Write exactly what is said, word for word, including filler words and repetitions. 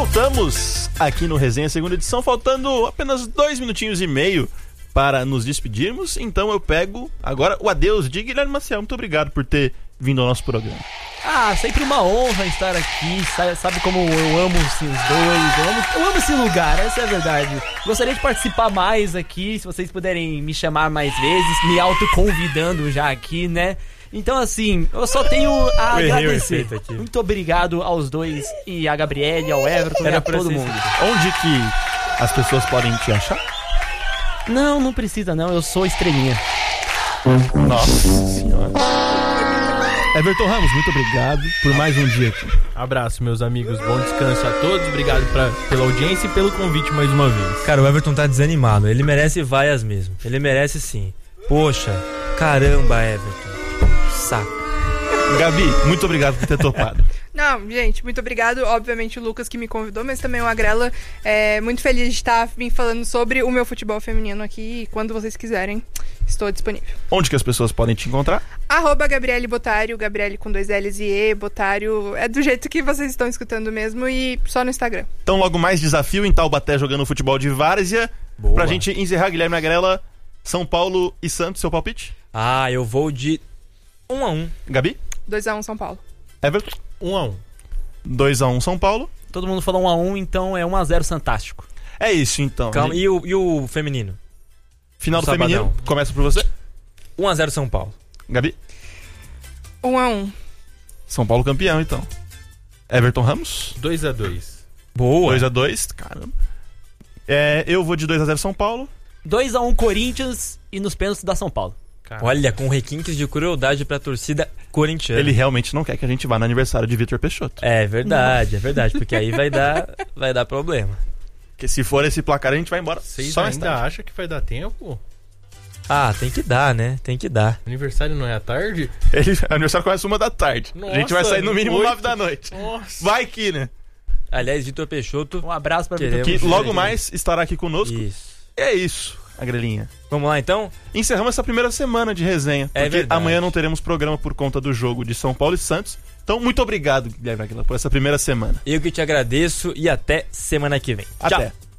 Voltamos aqui no Resenha Segunda Edição, faltando apenas dois minutinhos e meio para nos despedirmos. Então eu pego agora o adeus de Guilherme Maciel. Muito obrigado por ter vindo ao nosso programa. Ah, sempre uma honra estar aqui. Sabe como eu amo assim, os dois, eu amo, eu amo esse lugar, essa é a verdade. Gostaria de participar mais aqui, se vocês puderem me chamar mais vezes, me autoconvidando já aqui, né? Então assim, eu só tenho a agradecer. Muito obrigado aos dois, e a Gabriele, ao Everton e a todo mundo. Onde que as pessoas podem te achar? Não, não precisa não, eu sou estrelinha. Nossa senhora. Everton Ramos, muito obrigado por mais um dia aqui. Abraço, meus amigos. Bom descanso a todos. Obrigado pra, pela audiência e pelo convite mais uma vez. Cara, o Everton tá desanimado. Ele merece vaias mesmo. Ele merece sim. Poxa, caramba, Everton. Saco. Gabi, muito obrigado por ter topado. Não, gente, muito obrigado. Obviamente o Lucas que me convidou, mas também o Agrela. É muito feliz de estar vim falando sobre o meu futebol feminino aqui. E quando vocês quiserem, estou disponível. Onde que as pessoas podem te encontrar? Arroba Gabriele Botário, Gabriele com dois L's e E, Botário. É do jeito que vocês estão escutando mesmo e só no Instagram. Então logo mais desafio em Taubaté jogando futebol de várzea. Boa. Pra gente encerrar, Guilherme Agrela, São Paulo e Santos, seu palpite? Ah, eu vou de um a um. Gabi? dois a um São Paulo. Everton? um a um. dois a um São Paulo. Todo mundo falou um a um, então é um a zero Fantástico. É isso então. Calma, e o, e o feminino? Final o do sabadão. feminino, começa por você. um a zero São Paulo. Gabi? um a um. São Paulo campeão, então. Everton Ramos? dois a dois. Boa. dois a dois, caramba. É, eu vou de dois a zero São Paulo. dois a um Corinthians e nos pênaltis da São Paulo. Caramba. Olha, com requintes de crueldade pra torcida corintiana. Ele realmente não quer que a gente vá no aniversário de Vitor Peixoto. É verdade, é verdade, porque aí vai dar, vai dar problema. Porque se for esse placar, a gente vai embora. Vocês só mais ainda tarde. acham que vai dar tempo? Ah, tem que dar, né? Tem que dar. Aniversário não é à tarde? Ele, o aniversário começa uma da tarde. Nossa, a gente vai sair no mínimo oito. nove da noite. Nossa. Vai que, né? Aliás, Vitor Peixoto, Um abraço pra Queremos Vitor. Que Vamos logo ver. mais estará aqui conosco. isso. E é isso, Agrelinha. Vamos lá, então? Encerramos essa primeira semana de resenha. É porque verdade. amanhã não teremos programa por conta do jogo de São Paulo e Santos. Então, muito obrigado, Guilherme Aguilar, por essa primeira semana. Eu que te agradeço e até semana que vem. Até. Tchau.